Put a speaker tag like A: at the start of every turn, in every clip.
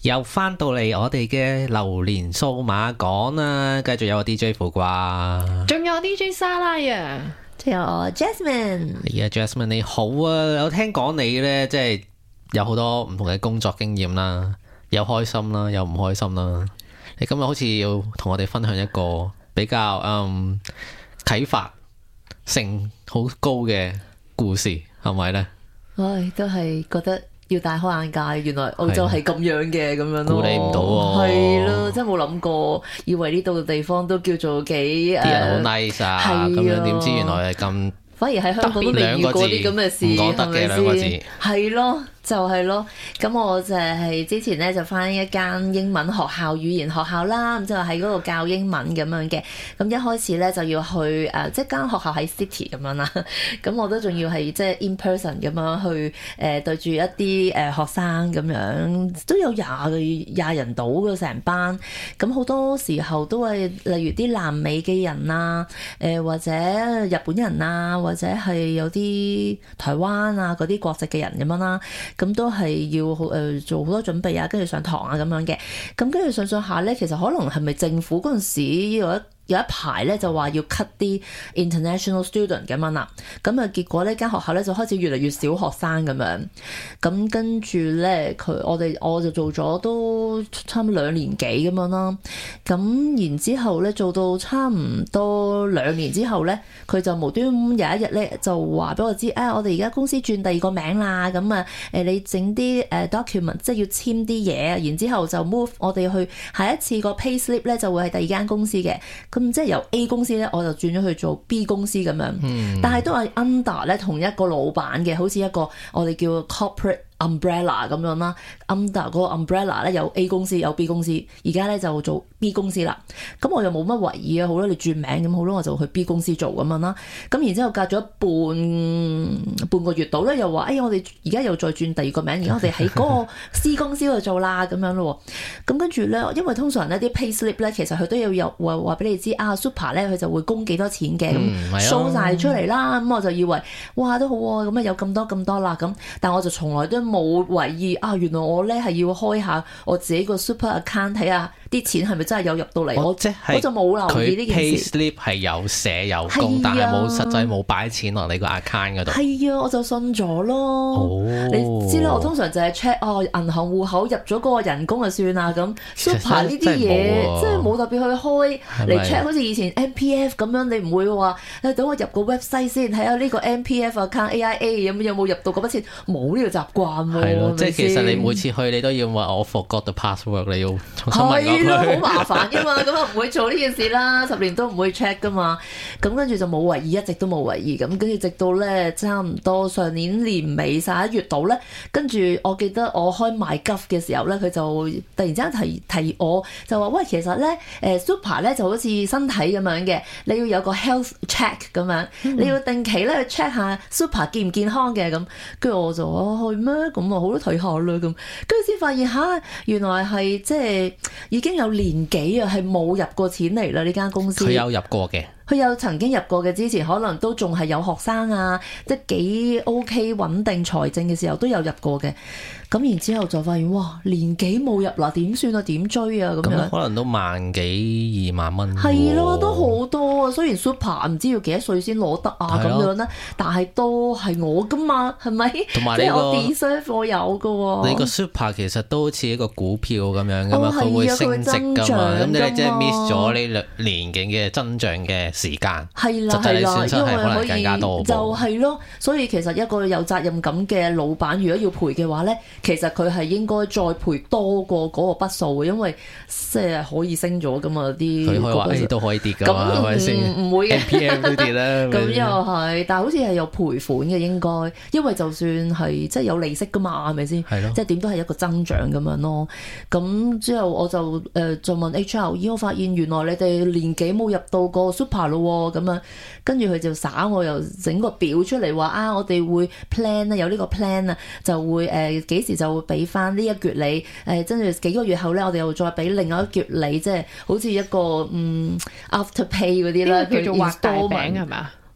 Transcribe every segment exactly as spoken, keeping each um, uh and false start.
A: 又翻到嚟我哋嘅流年數碼港啦，繼續有個 D J 苦瓜，
B: 仲有 D J 莎拉啊，
C: 仲有我 Jasmine。
A: 係啊 Jasmine 你好啊，我聽講你呢，即係有好多唔同嘅工作經驗啦，有開心啦，有唔開心啦。你今日好似要同我哋分享一個比較嗯啟發性好高嘅故事，係咪呢？
C: 唉，都係覺得要大開眼界，原來澳洲係咁樣嘅咁樣咯。
A: 估你唔到喎，
C: 係咯，真係冇諗過，以為呢度嘅地方都叫做幾誒，
A: 啲人好 nice 啊，咁樣點知原來係咁。
C: 反而喺香港都未遇過啲咁嘅事，
A: 唔講得嘅兩個字，
C: 係咯，就係咯。咁我就係之前咧就返一間英文學校、語言學校啦，咁就喺嗰度教英文咁樣嘅。咁一開始咧就要去誒，即係間學校喺 City 咁樣啦。咁我都仲要係即係 in person 咁樣去誒對住一啲誒學生咁樣，都有廿個廿人到嘅成班。咁好多時候都係例如啲南美嘅人啊，誒或者日本人啊。或者係有啲台灣啊嗰啲國籍嘅人咁樣啦，咁都係要誒、呃、做好多準備啊，跟住上堂啊咁樣嘅，咁跟住上上下咧，其實可能係咪政府嗰陣時有一有一排咧就話要 cut 啲 international student 咁樣啦，咁啊結果呢間學校咧就開始越嚟越少學生咁樣，咁跟住咧佢我哋我就做咗都差唔多兩年幾咁樣啦，咁然之後咧做到差唔多兩年之後咧，佢就無端有一日咧就話俾我知，啊我哋而家公司轉第二個名啦，咁啊誒你整啲誒 document 即係要簽啲嘢，然之後就 move 我哋去下一次個 pay slip 咧就會係第二間公司嘅。咁即係由 A 公司咧，我就轉咗去做 B 公司咁樣，嗯、但係都係 under 咧同一個老闆嘅，好似一個我哋叫 corporate umbrella 咁樣啦。under 嗰個 umbrella 咧有 A 公司有 B 公司，而家咧就做 B 公司啦。咁我又冇乜為意啊，好啦，你轉名咁好啦，我就去 B 公司做咁樣啦。咁然之後隔咗半半個月度咧，又話哎我哋而家又再轉第二個名，而家我哋喺嗰個 C 公司度做啦咁樣咯。咁跟住咧，因為通常咧啲 pay slip 咧，其實佢都要有話話俾你知啊 super 咧佢就會供幾多錢嘅，咁 show 晒出嚟啦。咁我就以為哇都好喎，咁啊有咁多咁多啦咁，但我就從來都冇為意啊，原來我咧係要開下我自己個 super account 睇下啲錢係咪真係有入到嚟，我即係我就冇留意呢件事。
A: 佢 pay slip 係有寫有供，但係冇實際冇擺錢落你個 account 嗰度。係
C: 啊，我就信咗咯。
A: 哦、
C: 你知啦，我通常就係 check 哦銀行戶口入咗嗰個人工就算啦咁。super 呢啲嘢即係冇特別去開嚟 check，好似以前 M P F 咁樣，你唔會話誒等我入個 website 先睇下呢個 M P F account A I A 有有冇入到嗰筆錢，冇呢個習慣喎。
A: 係咯，即係其實你每次去你都要話我 forgot the password， 你要重新問
C: 係咯，好麻煩噶嘛，咁啊唔會做呢件事啦，十年都唔會 check 噶嘛，咁跟住就冇為意，一直都冇為意，咁跟住直到咧差唔多上年年尾十一月度咧，跟住我記得我開 MyGov 嘅時候咧，佢就突然之間提提我就話喂，其實咧誒 super 咧就好似身體咁樣嘅，你要有個 health check 咁樣，嗯、你要定期咧去 check 下 super 健唔健康嘅咁，跟住我就話去咩？咁啊好多睇下啦咁，跟住先發現吓，原來係即係已經有年幾啊，係冇入過錢嚟啦呢間公司。
A: 佢有入過嘅。
C: 佢有曾經入過嘅，之前可能都仲係有學生啊，即係幾 OK 穩定財政嘅時候都有入過嘅。咁然之後就發現哇，年幾冇入啦，點算啊？點追啊？咁樣
A: 可能都萬幾二萬蚊。
C: 係咯，都好多啊！雖然 super 唔知要幾多歲先攞得啊咁樣咧，但係都係我噶嘛，係咪？同埋你個 deserve 我有噶喎。
A: 你個 super 其實都好似一個股票咁樣噶嘛，佢、哦、會升值噶嘛。咁你即係 miss 咗呢兩年嘅嘅增長嘅時間，
C: 係啦係啦，因為可以就係咯。所以其實一個有責任感嘅老闆，如果要賠嘅話咧，其實佢係應該再賠多過嗰個筆數嘅，因為即係可以升咗噶嘛啲。佢可以話誒都可以跌噶嘛，係咪先？唔會嘅
A: M P F 都跌啦。
C: 咁又係，但係好似係有賠款嘅應該，因為就算係即係有利息噶嘛，係咪先？係咯。即係點都係一個增長咁樣咯。咁之後我就誒、呃、就問 H R， 咦我發現原來你哋年幾冇入到個 super 咯咁樣，跟住佢就耍我又整個表出嚟話啊，我哋會 plan 啊，有呢個 plan 啊，就會誒幾、呃、時就會俾翻呢一橛你誒，跟、呃、住幾個月後咧，我哋又再俾另外一橛你，即係好似一個嗯 after pay 嗰啲啦，
B: 叫做畫大餅係咪啊？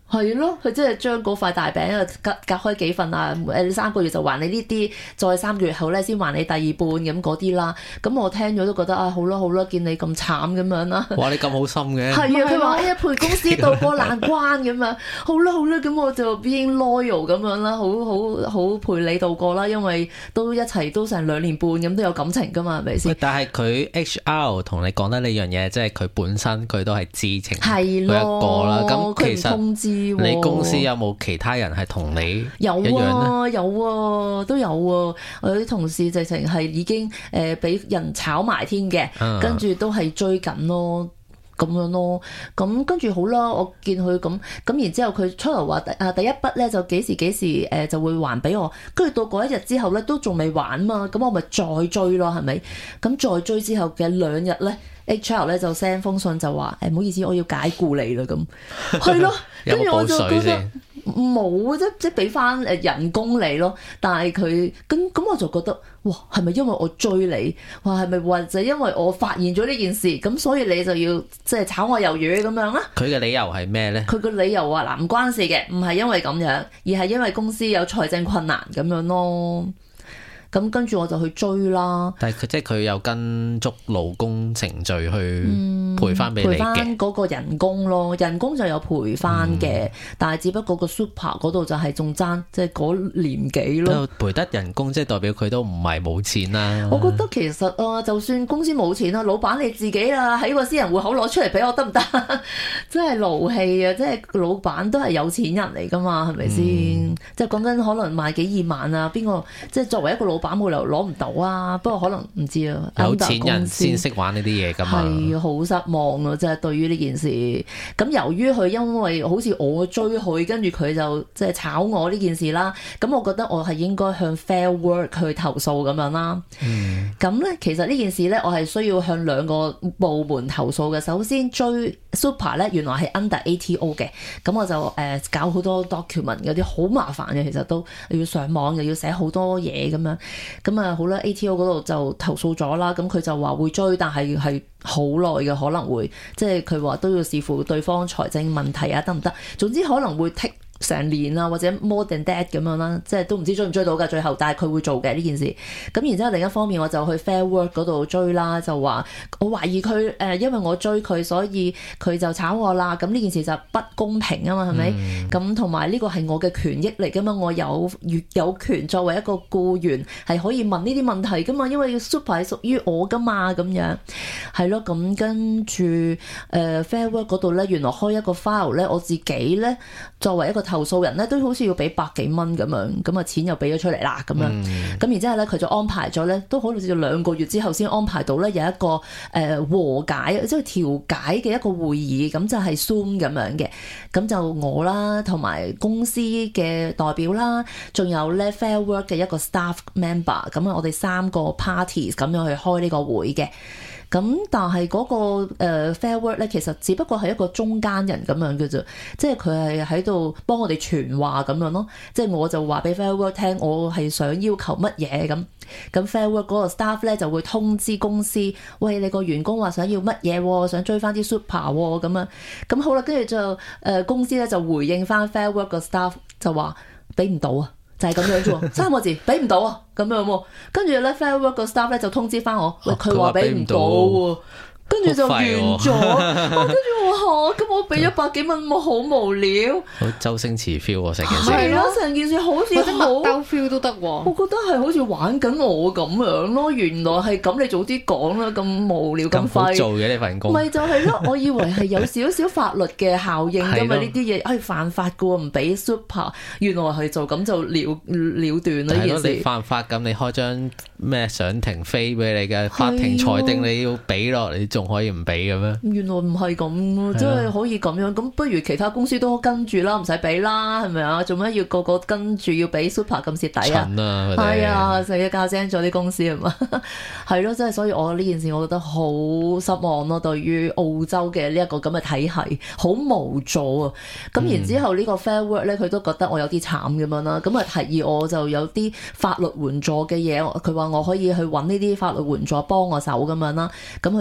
C: 係咯，佢即係將嗰塊大餅啊隔隔開幾份啊，誒三個月就還你呢啲，再三個月後咧先還你第二半咁嗰啲啦。咁我聽咗都覺得啊，好啦好啦，見你咁慘咁樣啦。
A: 哇！你咁好心嘅。
C: 係啊，佢話哎呀陪公司渡過難關咁樣，好啦好啦，咁我就 being loyal 咁樣啦，好好好陪你渡過啦，因為都一齊都成兩年半咁都有感情噶嘛，係咪先？
A: 但係佢 H R 同你講得呢樣嘢，即係佢本身佢都係知情，
C: 係
A: 佢一個啦。咁其實
C: 通知
A: 你公司有冇其他人係同你
C: 有
A: 一樣
C: 啊
A: 咧？
C: 有啊，都有啊。我有啲同事直情係已經誒俾、呃、人炒埋添嘅，
A: 嗯、
C: 跟住都係追緊咯。咁樣咯，咁跟住好啦，我見佢咁，咁然之後佢出嚟話啊第一筆咧就幾時幾時誒、呃、就會還俾我，跟住到嗰一日之後咧都仲未還嘛，咁我咪再追咯，係咪？咁再追之後嘅兩日咧 ，H R 咧就 send 封信就話誒唔好意思，我要解雇你啦咁，係咯，跟住我就覺得。冇即即俾翻誒人工你咯，但係佢咁咁我就覺得哇係咪因為我追你？哇係咪或者因為我發現咗呢件事咁，所以你就要即係炒我魷魚咁樣啦？
A: 佢嘅理由係咩咧？
C: 佢個理由話嗱唔關事嘅，唔係因為咁樣，而係因為公司有財政困難咁樣咯。咁跟住我就去追啦。但
A: 係佢即係佢有跟足勞工程序去賠翻俾你嘅，賠翻
C: 嗰個人工咯，人工就有賠翻嘅，嗯、但係只不過個 super 嗰度就係仲爭即係嗰年幾咯。
A: 賠得人工即係代表佢都唔係冇錢啦。
C: 我覺得其實啊，就算公司冇錢啦，老闆你自己啊喺個私人戶口攞出嚟俾我得唔得？真係勞氣啊！即係老闆都係有錢人嚟噶嘛，係咪先？嗯、即係講緊可能賣幾二萬啊，邊個即係作為一個老闆冇理由攞唔到啊？不過可能唔知啊，
A: 有錢人先識玩呢啲嘢噶嘛。
C: 係好失望啊！即係對於呢件事。咁由於佢因為好似我追佢，跟住佢就即係炒我呢件事啦。咁我覺得我係應該向 Fair Work 去投訴咁樣啦。咁咧、嗯，其實呢件事咧，我係需要向兩個部門投訴嘅。首先追 Super 咧，原來係 under A T O 嘅。咁我就誒、呃、搞好多 document，有啲好麻煩嘅，其實都要上網又要寫好多嘢咁樣。咁啊好啦 ，A T O 嗰度就投訴咗啦。咁佢就話會追，但係係好耐嘅，可能會即係佢話都要視乎對方財政問題啊，得唔得？總之可能會剔成年啊，或者 more than that 咁樣啦，即係都唔知追唔追到㗎最後，但係佢會做嘅呢件事。咁然之後另一方面，我就去 Fair Work 嗰度追啦，就話我懷疑佢誒、呃，因為我追佢，所以佢就炒我啦。咁呢件事就不公平啊嘛，係咪？咁同埋呢個係我嘅權益嚟㗎嘛，我有越有權作為一個僱員係可以問呢啲問題㗎嘛，因為 Super 係屬於我㗎嘛，咁樣係咯。咁跟住誒、呃、Fair Work 嗰度咧，原來開一個 file 咧，我自己咧作為一個投訴人咧都好似要俾百幾蚊咁樣，咁啊錢又俾咗出嚟啦咁樣，咁、嗯、然之後咧佢就安排咗咧，都好似兩個月之後先安排到咧有一個誒、呃、和解即係調解嘅一個會議，咁就係 Zoom 咁樣嘅，咁就我啦同埋公司嘅代表啦，仲有咧 Fair Work 嘅一個 staff member，咁啊我哋三個 parties 咁樣去開呢個會嘅。咁但係嗰、那個、呃、Fair Work 咧，其實只不過係一個中間人咁樣嘅啫，即係佢係喺度幫我哋傳話咁樣咯。即係我就話俾 Fair Work 聽，我係想要求乜嘢咁。咁 Fair Work 嗰個 staff 咧就會通知公司，喂，你個員工話想要乜嘢，想追翻啲 super 咁樣。咁好啦，跟住就誒、呃、公司咧就回應翻 Fair Work 個 staff 就話俾唔到啊。就係咁樣啫喎，三個字俾唔到啊，咁樣喎。跟住咧 Fair Work 個 staff 咧就通知翻我，喂，佢話俾唔到喎。跟住就完咗，跟住我嚇，咁我俾咗百幾蚊，我好無聊。好
A: 周星馳 feel 喎，成件事。
C: 係咯，成件事好似好
B: 兜 feel 都得喎。我
C: 覺得係好似玩緊我咁樣咯。原來係咁，你早啲講啦，咁無聊咁快。
A: 做嘅呢份工。
C: 咪就係咯，我以為係有少少法律嘅效應㗎嘛，呢啲嘢係犯法嘅喎，唔俾 super，原來係就咁就了了斷啦呢件事。
A: 你犯法咁，你開張咩上庭飛俾你嘅，法庭裁定你要俾落你。仲可以唔俾嘅咩？
C: 原來唔係咁，真係可以咁樣。咁不如其他公司都跟住啦，唔使俾啦，係咪啊？做咩要個個跟住要俾 super 咁蝕底啊？係啊，成日教精咗啲公司係嘛？係咯，真係所以我呢件事我覺得好失望咯。對於澳洲嘅呢一個咁嘅體系，好無助啊！咁、嗯、然之後呢個 Fair Work 咧，佢都覺得我有啲慘咁樣啦。咁啊提議我就有啲法律援助嘅嘢，佢話我可以去揾呢啲法律援助幫我手咁樣啦。咁佢又俾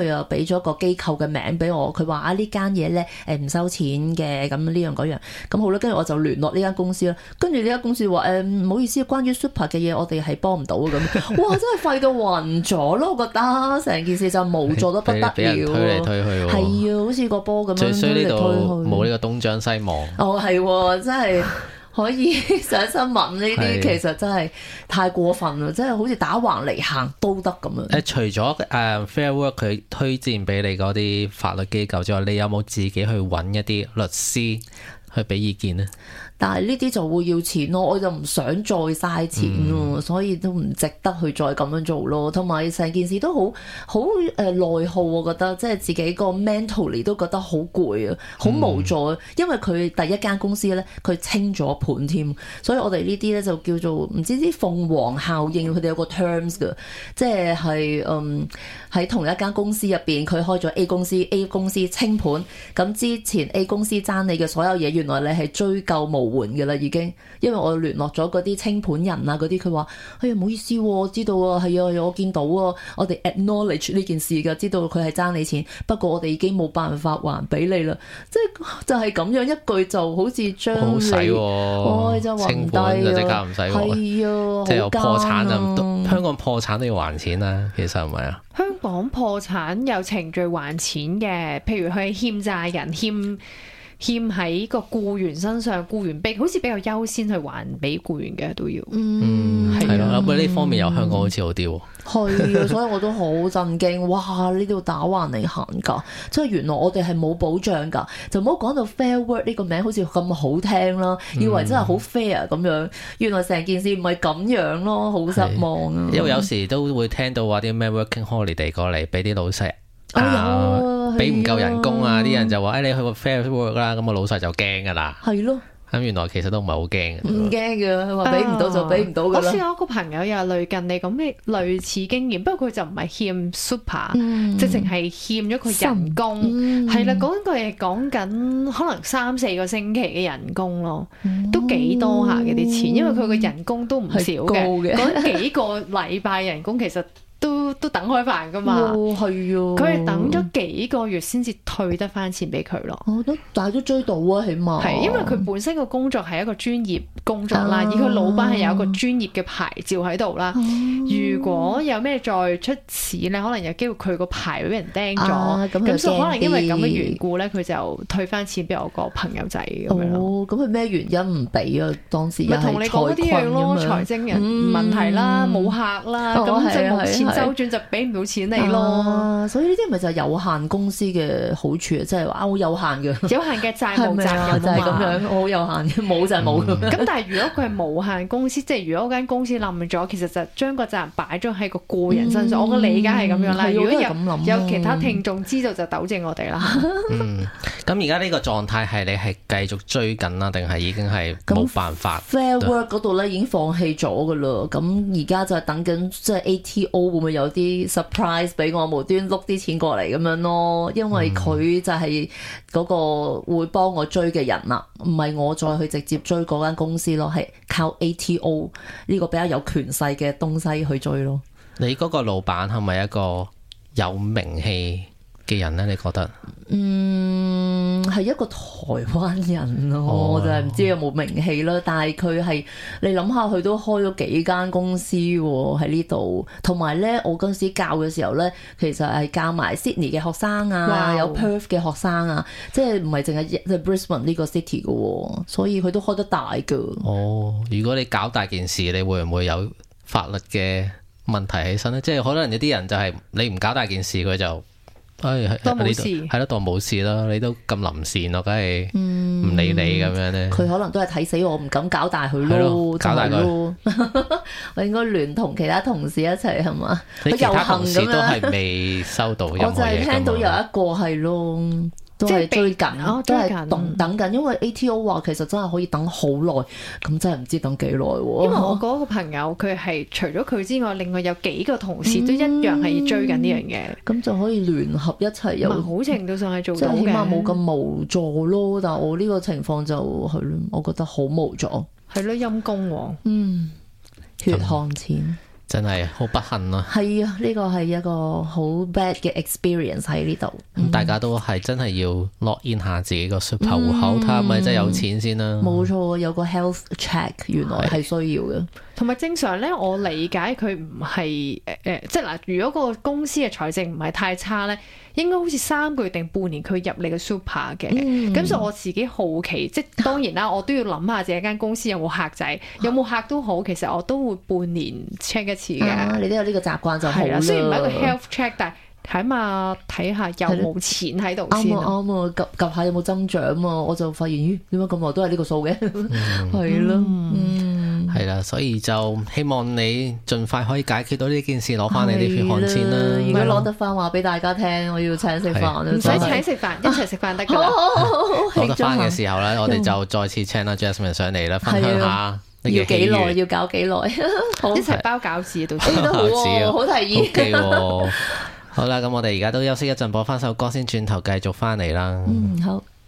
C: 咗個機構嘅名俾我，佢話啊呢間嘢咧誒唔收錢嘅，咁呢樣嗰樣，咁好啦，跟住我就聯絡呢間公司啦，跟住呢間公司話誒唔好意思，關於 Super 嘅嘢我哋係幫唔到啊咁，哇真係廢到暈咗咯，我覺得成件事就無助得不得了，
A: 俾人推嚟推去喎，
C: 係啊，好似個波咁樣
A: 最衰呢
C: 推嚟推
A: 度
C: 去，
A: 冇呢個東張西望。
C: 哦係，真係。可以上新聞呢啲其實真係太過分啦，真係好似打橫嚟行都得咁樣。
A: 誒，除咗誒、uh, Fair Work 佢推薦俾你嗰啲法律機構之外，你有冇自己去揾一啲律師去俾意見呢？
C: 但係呢啲就會要錢咯，我就唔想再嘥錢咯，嗯、所以都唔值得去再咁樣做咯。同埋成件事都好好誒內耗，我覺得即係自己個 mentally 都覺得好攰啊，好無助。嗯、因為佢第一間公司咧，佢清咗盤添，所以我哋呢啲咧就叫做唔知啲鳳凰效應，佢哋有個 terms 嘅，即係係嗯喺同一間公司入邊，佢開咗 A 公司 ，A 公司清盤，咁之前 A 公司爭你嘅所有嘢，原來你係追究無換嘅啦，已經，因為我聯絡咗嗰啲清盤人啊，嗰啲佢話，哎呀唔好意思，我知道啊，係啊，我見到啊，我哋 acknowledge 呢件事㗎，知道佢係爭你錢，不過我哋已經冇辦法還俾你啦，即係就係咁樣一句就好似將你，
A: 好使喎，
C: 哦、就
A: 清盤就即刻唔使喎，
C: 係啊，
A: 即係有破產就
C: 啊、
A: 香港破產都要還錢啦，其實係咪啊？
B: 香港破產有程序還錢嘅，譬如佢欠債人欠。欠喺個僱員身上，僱員比好似比較優先去還俾僱員嘅都要。
C: 嗯，
A: 係咯，不過呢方面有香港好似好啲喎。
C: 係啊，所以我都好震驚。哇！呢度打橫嚟行㗎，即係原來我哋係冇保障㗎。就唔好講到 Fair Work 呢個名好似咁好聽啦，以為真係好 fair 咁樣。原來成件事唔係咁樣咯，好失望啊！
A: 因為有時都會聽到話啲咩 working holiday 過嚟俾啲老細。
C: 啊！
A: 啊，俾唔夠人工啊！啲人就話，誒、哎，你去個 Fair Work 啦，咁個老細就驚噶啦。係咯。咁原來其實都唔係好驚嘅。
C: 唔驚嘅，佢話俾唔到就俾唔到噶啦。
B: 我試過一個朋友又係類近你咁嘅類似經驗，不過佢就唔係欠 Super，、嗯、直情係欠咗佢人工。係啦、嗯，嗰個係講緊可能三四個星期嘅人工咯，嗯、都幾多下嘅啲錢，因為佢個人工都唔少嘅，講幾個禮拜人工其實。都都等開飯噶嘛，係啊，佢係等咗幾個月先至退得翻錢俾佢咯。我都但係都追到啊，起碼係因為佢本身個工作係一個專業工作啦，啊、而佢老闆係有一個專業嘅牌照喺度啦。啊、如果有咩再出事咧，可能有機會佢個牌俾人釘咗，咁、啊、所以可能因為咁嘅緣故咧，佢就退翻錢俾我個朋友仔咁樣咯。哦，咁佢咩原因唔俾啊？當時又係財困咁樣，財政人問題啦，冇、嗯、客啦，咁、哦、就冇錢周轉就俾唔到錢你咯、
C: 啊，所以呢啲咪就係有限公司嘅好處啊！即係話好有限嘅，
B: 有限嘅債務責任啊，
C: 就係咁樣，好有限嘅，冇就係冇咁。
B: 咁但係如果佢係無限公司，即係如果間公司冧咗，其實就將個責任擺咗喺個個人身上。嗯、我嘅理解係咁樣啦。如果有有其他聽眾知道就糾正我哋啦。
A: 嗯，咁而家呢個狀態係你係繼續追緊啦，定係已經係冇辦法
C: ？Fair Work 嗰度咧已經放棄咗噶啦，咁而家就係等緊，即係 A T O 會唔會有啲 surprise 俾我無端碌啲錢過嚟咁樣咯？因為佢就係嗰個會幫我追嘅人啦，唔係我再去直接追嗰間公司咯，係靠 A T O 呢個比較有權勢嘅東西去追咯。
A: 你嗰個老闆係咪一個有名氣嘅人呢？你覺得？嗯，
C: 係一個台灣人咯，哦、我就係唔知有冇名氣啦。但係佢係你諗下，佢都開咗幾間公司喎喺呢度。同埋咧，我嗰陣時教嘅時候咧，其實係教埋 Sydney 嘅學生啊，哇有 Perth 嘅學生啊，即係唔係淨係 Brisbane 呢個 city 嘅，所以佢都開得大噶。哦，
A: 如果你搞大件事，你會唔會有法律嘅問題起身咧？即係可能有啲人就係你唔搞大件事，佢就。哎，
B: 當冇事，
A: 係咯，當冇事啦。你都咁臨善，我梗係唔理你咁樣咧。
C: 佢可能都係睇死我，唔敢搞大佢咯，
A: 搞大佢。
C: 我應該聯同其他同事一齊係嘛？
A: 你其他同事都係未收到任何嘢㗎嘛？我就係聽
C: 到有一個係咯。都係追緊，
B: 哦、
C: 都係等等緊，因為 A T O 話其實真係可以等好耐，咁真係唔知等幾耐喎。
B: 因為我嗰個朋友佢係除咗佢之外，另外有幾個同事都一樣係追緊呢樣嘢，咁、
C: 嗯、就可以聯合一齊有
B: 好程度上係做到嘅，
C: 起碼冇咁無助咯。但係我呢個情況就係咯，我覺得好無助，
B: 係咯，陰公喎，
C: 嗯，血汗錢。
A: 真係好不幸啊！
C: 係啊，呢個係一個好 bad 嘅 experience 喺呢度。
A: 咁、
C: 嗯、
A: 大家都係真係要 log in 下自己個 super 戶口，睇下係咪真係有錢先啦。
C: 冇錯，有個 health check 原來係需要嘅。
B: 同埋正常咧，我理解佢唔係誒誒，即係嗱，如果個公司嘅財政唔係太差咧，應該好似三個月定半年佢入你個 super 嘅。咁、嗯、所以我自己好奇，即係當然啦，我都要諗下自己間公司有冇客仔，有冇客都好，其實我都會半年 check 一次嘅、啊。你
C: 都有呢個習慣就好啦。
B: 雖然唔係一個 health check， 但係起碼睇下有冇錢喺度先。
C: 啱啊啱啊，及及下有冇增長啊？我就發現咦，點解咁耐都係呢個數嘅？係咯，嗯，
A: 係啦，所以就希望你盡快可以解決到呢件事，攞翻你啲血汗錢啦。
C: 如果攞得翻，話俾大家聽，我要請食飯，
B: 唔使請食飯，一齊食飯得㗎啦。
A: 攞得翻嘅時候咧，我哋就再次請阿 Jasmine 上嚟啦，分享下。
C: 要幾耐？要搞幾耐？
B: 一齊包餃子都
C: 都好喎，好提議。
A: OK 喎，好啦，咁我哋而家都休息一陣，播翻首歌先，轉頭繼續翻嚟啦。
C: 嗯，好。